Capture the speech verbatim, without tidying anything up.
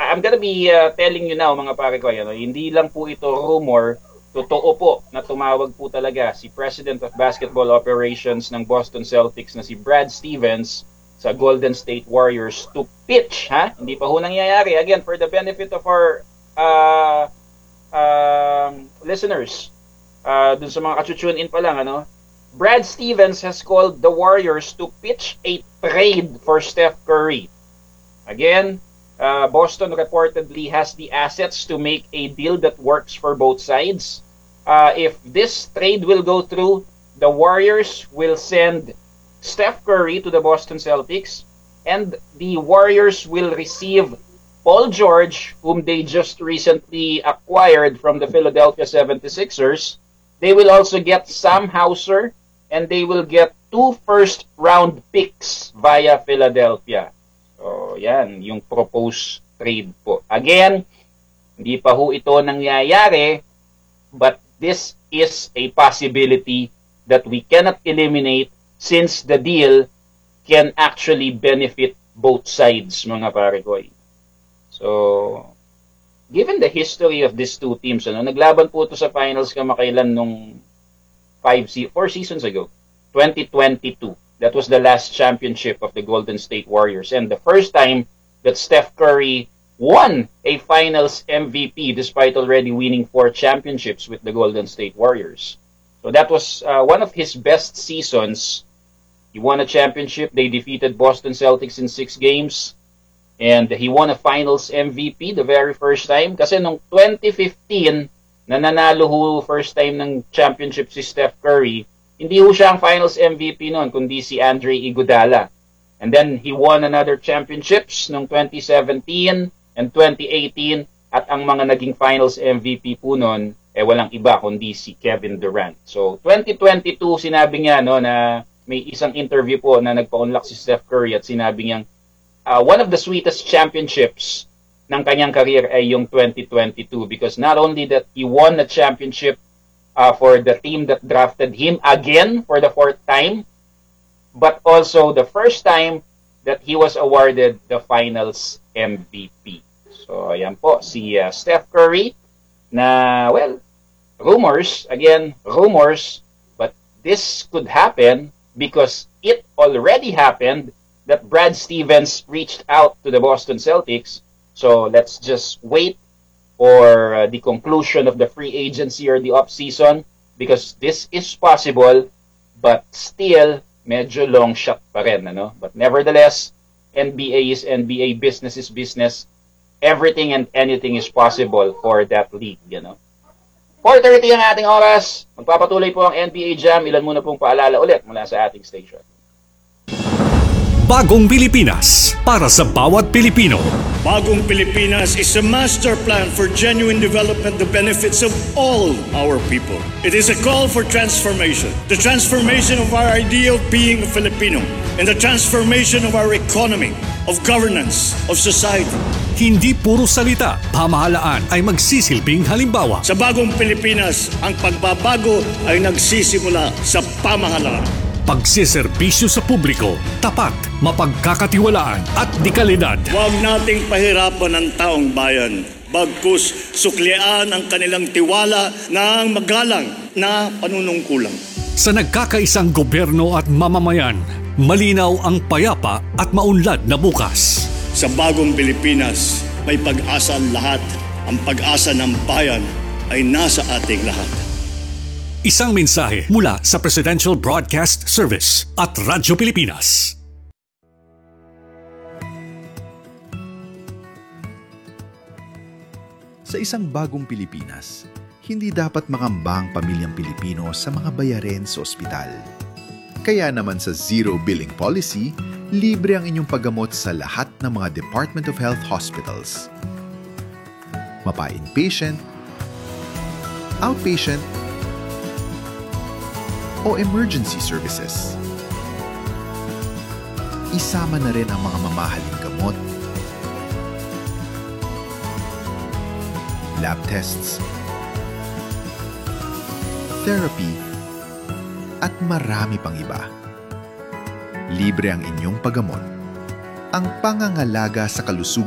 I'm gonna be uh, telling you now, mga pare ko, ano, hindi lang po ito rumor, totoo po na tumawag po talaga si President of Basketball Operations ng Boston Celtics na si Brad Stevens sa Golden State Warriors to pitch, ha? Hindi pa ho nangyayari. Again, for the benefit of our uh, uh, listeners, uh, dun sa mga ka-tune in pa lang, ano, Brad Stevens has called the Warriors to pitch a trade for Steph Curry. Again, uh, Boston reportedly has the assets to make a deal that works for both sides. Uh, if this trade will go through, the Warriors will send Steph Curry to the Boston Celtics, and the Warriors will receive Paul George, whom they just recently acquired from the Philadelphia seventy-sixers. They will also get Sam Hauser, and they will get two first-round picks via Philadelphia. So, yan, yung proposed trade po. Again, hindi pa ho ito nangyayari, but this is a possibility that we cannot eliminate since the deal can actually benefit both sides, mga pare ko. So, given the history of these two teams, ano, naglaban po ito sa finals kamakailan nung five, four seasons ago, twenty twenty-two. That was the last championship of the Golden State Warriors. And the first time that Steph Curry won a finals M V P despite already winning four championships with the Golden State Warriors. So that was uh, one of his best seasons. He won a championship. They defeated Boston Celtics in six games. And he won a finals M V P the very first time. Kasi nung twenty fifteen, na nanalo ho first time ng championship si Steph Curry, hindi ho siya ang finals M V P noon, kundi si Andre Iguodala. And then he won another championships noong twenty seventeen and twenty eighteen, at ang mga naging finals M V P po noon, eh walang iba kundi si Kevin Durant. So twenty twenty-two, sinabi niya no, na may isang interview po na nagpa-unlock si Steph Curry at sinabi niya, uh, one of the sweetest championships ng kanyang career ay yung twenty twenty-two, because not only that he won the championship Uh, for the team that drafted him again for the fourth time, but also the first time that he was awarded the finals M V P. So, ayan po, si uh, Steph Curry na, well, rumors, again, rumors, but this could happen because it already happened that Brad Stevens reached out to the Boston Celtics. So, let's just wait or uh, the conclusion of the free agency or the off-season, because this is possible, but still, medyo long shot pa rin, ano? But nevertheless, N B A is N B A, business is business. Everything and anything is possible for that league, you know? four thirty ang ating oras. Magpapatuloy po ang N B A Jam. Ilan muna pong paalala ulit mula sa ating station. Bagong Pilipinas, para sa bawat Pilipino. Bagong Pilipinas is a master plan for genuine development, the benefits of all our people. It is a call for transformation. The transformation of our idea of being a Filipino, and the transformation of our economy, of governance, of society. Hindi puro salita, pamahalaan ay magsisilbing halimbawa. Sa Bagong Pilipinas, ang pagbabago ay nagsisimula sa pamahalaan. Pagsiservisyo sa publiko, tapat, mapagkakatiwalaan at dekalidad. Huwag nating pahirapan ang taong bayan. Bagkus, suklian ang kanilang tiwala ng magalang na panunungkulan. Sa nagkakaisang gobyerno at mamamayan, malinaw ang payapa at maunlad na bukas. Sa Bagong Pilipinas, may pag-asa ang lahat. Ang pag-asa ng bayan ay nasa ating lahat. Isang mensahe mula sa Presidential Broadcast Service at Radyo Pilipinas. Sa isang bagong Pilipinas, hindi dapat mangamba ang pamilyang Pilipino sa mga bayarin sa ospital. Kaya naman sa Zero Billing Policy, libre ang inyong paggamot sa lahat ng mga Department of Health hospitals. Mapa-inpatient, outpatient, o emergency services. Isama na rin ang mga mamahaling gamot, lab tests, therapy, at marami pang iba. Libre ang inyong paggamot. Ang pangangalaga sa kalusugan